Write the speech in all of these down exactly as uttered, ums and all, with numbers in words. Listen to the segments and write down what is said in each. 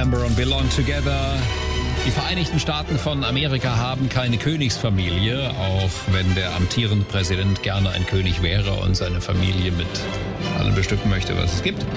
Remember und Belong Together. Die Vereinigten Staaten von Amerika haben keine Königsfamilie, auch wenn der amtierende Präsident gerne ein König wäre und seine Familie mit allem bestücken möchte, was es gibt.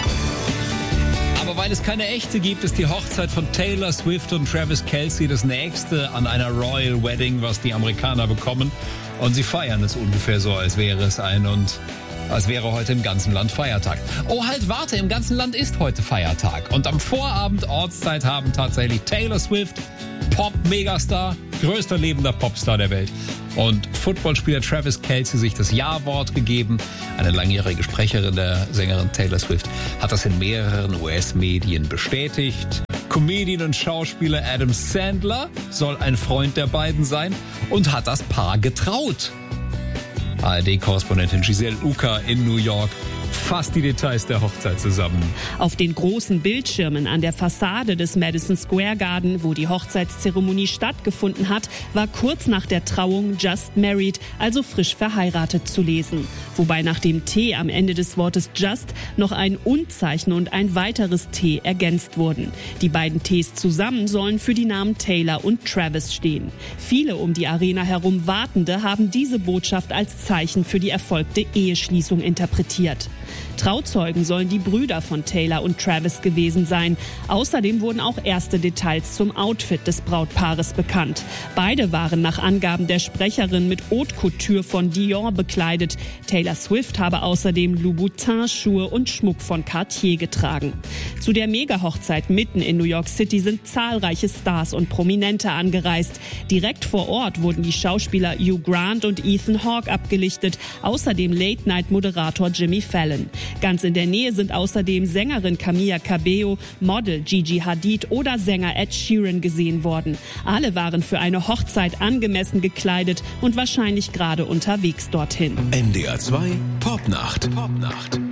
Aber weil es keine echte gibt, ist die Hochzeit von Taylor Swift und Travis Kelce das nächste an einer Royal Wedding, was die Amerikaner bekommen. Und sie feiern es ungefähr so, als wäre es ein und als wäre heute im ganzen Land Feiertag. Oh, halt, warte, im ganzen Land ist heute Feiertag. Und am Vorabend Ortszeit haben tatsächlich Taylor Swift, Pop-Megastar, größter lebender Popstar der Welt, und Footballspieler Travis Kelce sich das Ja-Wort gegeben. Eine langjährige Sprecherin der Sängerin Taylor Swift hat das in mehreren U S-Medien bestätigt. Comedian und Schauspieler Adam Sandler soll ein Freund der beiden sein und hat das Paar getraut. A R D-Korrespondentin Giselle Uka in New York fasst die Details der Hochzeit zusammen. Auf den großen Bildschirmen an der Fassade des Madison Square Garden, wo die Hochzeitszeremonie stattgefunden hat, war kurz nach der Trauung Just Married, also frisch verheiratet, zu lesen. Wobei nach dem T am Ende des Wortes Just noch ein Und-Zeichen und ein weiteres T ergänzt wurden. Die beiden Ts zusammen sollen für die Namen Taylor und Travis stehen. Viele um die Arena herum Wartende haben diese Botschaft als Zeichen für die erfolgte Eheschließung interpretiert. Trauzeugen sollen die Brüder von Taylor und Travis gewesen sein. Außerdem wurden auch erste Details zum Outfit des Brautpaares bekannt. Beide waren nach Angaben der Sprecherin mit Haute Couture von Dior bekleidet. Taylor Swift habe außerdem Louboutin-Schuhe und Schmuck von Cartier getragen. Zu der Mega-Hochzeit mitten in New York City sind zahlreiche Stars und Prominente angereist. Direkt vor Ort wurden die Schauspieler Hugh Grant und Ethan Hawke abgelichtet, außerdem Late-Night-Moderator Jimmy Fallon. Ganz in der Nähe sind außerdem Sängerin Camila Cabello, Model Gigi Hadid oder Sänger Ed Sheeran gesehen worden. Alle waren für eine Hochzeit angemessen gekleidet und wahrscheinlich gerade unterwegs dorthin. N D R zwei Popnacht. Popnacht.